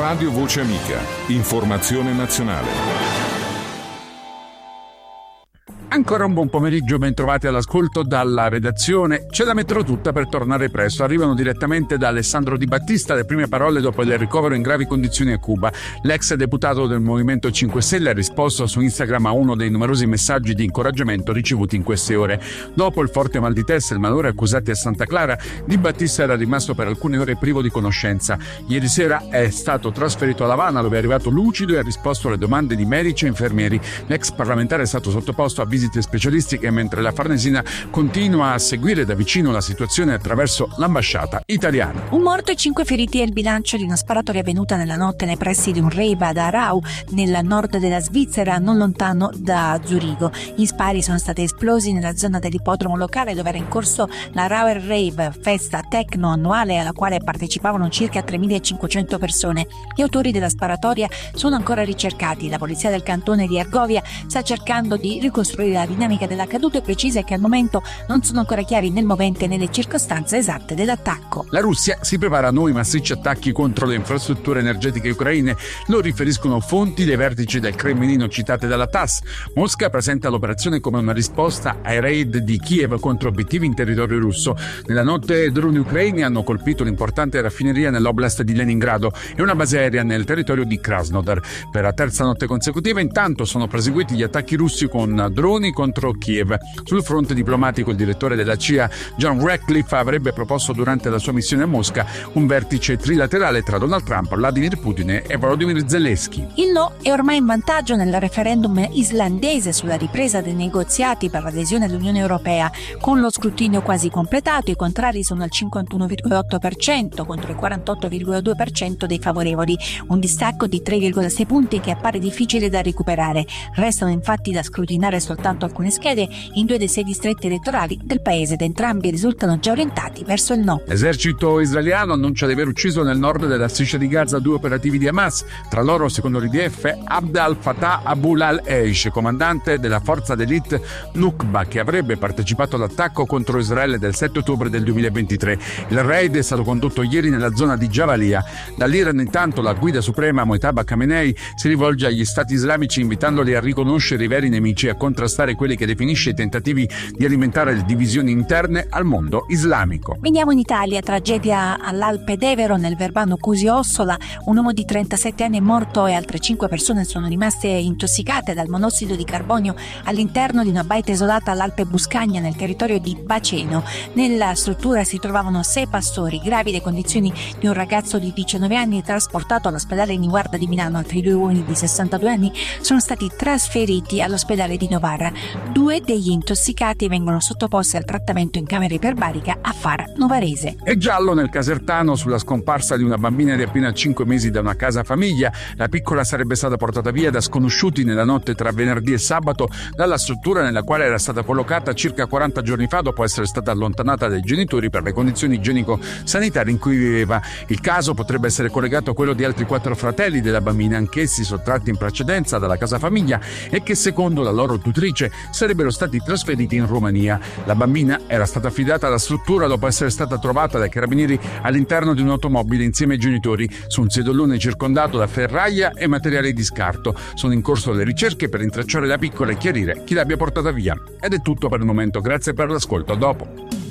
Radio Voce Amica. Informazione nazionale. Ancora un buon pomeriggio, ben trovati all'ascolto dalla redazione. Ce la metterò tutta per tornare presto. Arrivano direttamente da Alessandro Di Battista le prime parole dopo il ricovero in gravi condizioni a Cuba. L'ex deputato del Movimento 5 Stelle ha risposto su Instagram a uno dei numerosi messaggi di incoraggiamento ricevuti in queste ore. Dopo il forte mal di testa e il malore accusati a Santa Clara, Di Battista era rimasto per alcune ore privo di conoscenza. Ieri sera è stato trasferito a La Habana, dove è arrivato lucido e ha risposto alle domande di medici e infermieri. L'ex parlamentare è stato sottoposto a visite specialistiche, mentre la Farnesina continua a seguire da vicino la situazione attraverso l'ambasciata italiana. Un morto e 5 feriti è il bilancio di una sparatoria avvenuta nella notte nei pressi di un rave ad Aarau, nel nord della Svizzera, non lontano da Zurigo. Gli spari sono stati esplosi nella zona dell'ippodromo locale dove era in corso la Rauer Rave, festa techno annuale alla quale partecipavano circa 3.500 persone. Gli autori della sparatoria sono ancora ricercati. La polizia del cantone di Argovia sta cercando di ricostruire la dinamica dell'accaduto e precisa che al momento non sono ancora chiari né il movente né le circostanze esatte dell'attacco. La Russia si prepara a nuovi massicci attacchi contro le infrastrutture energetiche ucraine, lo riferiscono fonti dei vertici del Cremlino citate dalla TASS. Mosca presenta l'operazione come una risposta ai raid di Kiev contro obiettivi in territorio russo. Nella notte droni ucraini hanno colpito un'importante raffineria nell'oblast di Leningrado e una base aerea nel territorio di Krasnodar. Per la terza notte consecutiva intanto sono proseguiti gli attacchi russi con droni contro Kiev. Sul fronte diplomatico il direttore della CIA John Ratcliffe avrebbe proposto durante la sua missione a Mosca un vertice trilaterale tra Donald Trump, Vladimir Putin e Volodymyr Zelensky. Il no è ormai in vantaggio nel referendum islandese sulla ripresa dei negoziati per l'adesione all'Unione Europea. Con lo scrutinio quasi completato, i contrari sono al 51,8% contro il 48,2% dei favorevoli, un distacco di 3,6 punti che appare difficile da recuperare. Restano infatti da scrutinare soltanto alcune schede in 2 dei 6 distretti elettorali del paese ed entrambi risultano già orientati verso il no. L'esercito israeliano annuncia di aver ucciso nel nord della striscia di Gaza 2 operativi di Hamas, tra loro, secondo l'IDF, Abd al-Fattah Abu al-Eish, comandante della forza d'élite Nukba, che avrebbe partecipato all'attacco contro Israele del 7 ottobre del 2023. Il raid è stato condotto ieri nella zona di Jabalia. Dall'Iran intanto la guida suprema Mojtaba Khamenei si rivolge agli stati islamici invitandoli a riconoscere i veri nemici e a contrastare quelli che definisce i tentativi di alimentare le divisioni interne al mondo islamico. Veniamo in Italia, tragedia all'Alpe d'Evero nel Verbano Cusio-Ossola. Un uomo di 37 anni è morto e altre 5 persone sono rimaste intossicate dal monossido di carbonio all'interno di una baita isolata all'Alpe Buscagna nel territorio di Baceno. Nella struttura si trovavano 6 pastori, gravi le condizioni di un ragazzo di 19 anni trasportato all'ospedale Niguarda di Milano. Altri 2 uomini di 62 anni sono stati trasferiti all'ospedale di Novara. 2 degli intossicati vengono sottoposti al trattamento in camera iperbarica a Fara Novarese. È giallo nel Casertano sulla scomparsa di una bambina di appena 5 mesi da una casa famiglia. La piccola sarebbe stata portata via da sconosciuti nella notte tra venerdì e sabato dalla struttura nella quale era stata collocata circa 40 giorni fa dopo essere stata allontanata dai genitori per le condizioni igienico-sanitarie in cui viveva. Il caso potrebbe essere collegato a quello di altri 4 fratelli della bambina, anch'essi sottratti in precedenza dalla casa famiglia e che secondo la loro tutrice sarebbero stati trasferiti in Romania. La bambina era stata affidata alla struttura dopo essere stata trovata dai carabinieri all'interno di un'automobile insieme ai genitori su un sedolone circondato da ferraia e materiali di scarto. Sono in corso le ricerche per intracciare la piccola e chiarire chi l'abbia portata via. Ed è tutto per il momento, grazie per l'ascolto, a dopo.